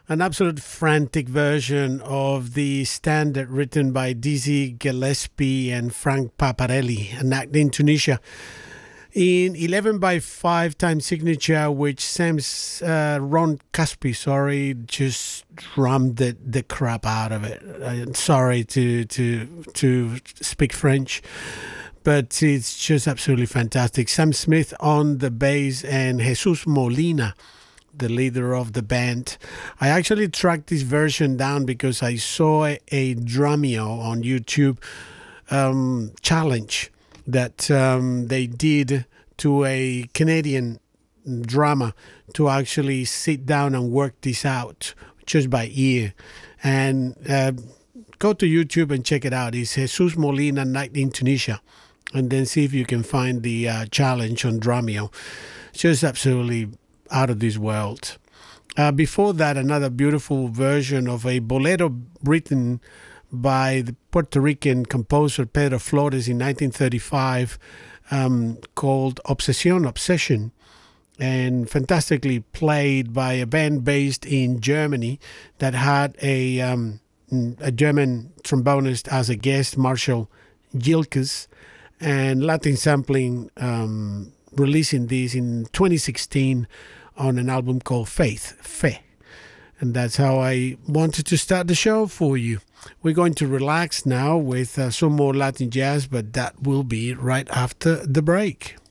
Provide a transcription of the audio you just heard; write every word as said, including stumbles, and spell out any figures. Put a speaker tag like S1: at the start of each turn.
S1: An absolute frantic version of the standard written by Dizzy Gillespie and Frank Paparelli, an act in Tunisia. In eleven by five time signature, which Sam's uh, Ron Caspi, sorry, just drummed the, the crap out of it. I'm sorry to to to speak French, but it's just absolutely fantastic. Sam Smith on the bass and Jesus Molina, the leader of the band. I actually tracked this version down because I saw a, a Drumeo on YouTube um, challenge that um, they did to a Canadian drummer to actually sit down and work this out just by ear. And uh, go to YouTube and check it out. It's Jesus Molina Night in Tunisia. And then see if you can find the uh, challenge on Drumeo. Just absolutely out of this world. Uh, before that, another beautiful version of a bolero written by the Puerto Rican composer Pedro Flores in nineteen thirty-five, um, called Obsession, Obsession, and fantastically played by a band based in Germany that had a um, a German trombonist as a guest, Marshall Gilkes, and Latin sampling, um, releasing this in twenty sixteen on an album called Faith, Fe. And that's how I wanted to start the show for you. We're going to relax now with uh, some more Latin jazz, but that will be right after the break.